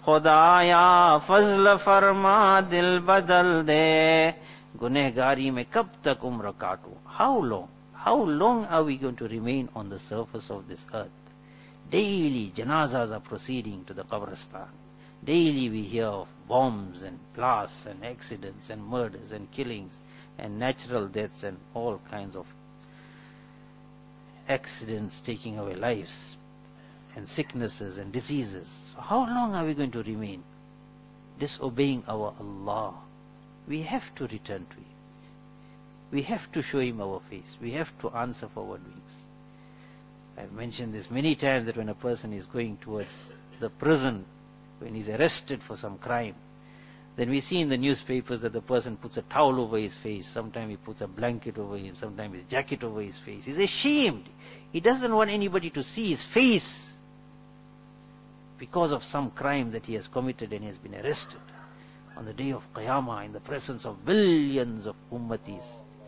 खुदाया फजल फरमा दिल बदल दे. गुनहगारी में कब तक उम्र काटूं? How long? How long are we going to remain on the surface of this earth? Daily janazas are proceeding to the Qabristan. Daily we hear of bombs and blasts and accidents and murders and killings and natural deaths and all kinds of accidents taking away lives and sicknesses and diseases. So how long are we going to remain disobeying our Allah? We have to return to Him. We have to show Him our face. We have to answer for our doings. I've mentioned this many times, that when a person is going towards the prison, when he's arrested for some crime, then we see in the newspapers that the person puts a towel over his face, sometimes he puts a blanket over him, sometimes his jacket over his face. He's ashamed. He doesn't want anybody to see his face because of some crime that he has committed and he has been arrested. On the day of Qiyamah, in the presence of billions of ummatis,